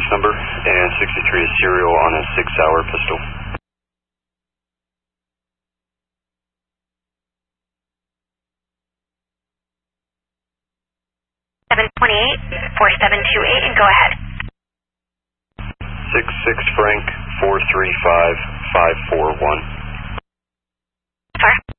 case number, and 63 is serial on a 6-hour pistol. (728) and go ahead. 66 Frank 435541. Sir?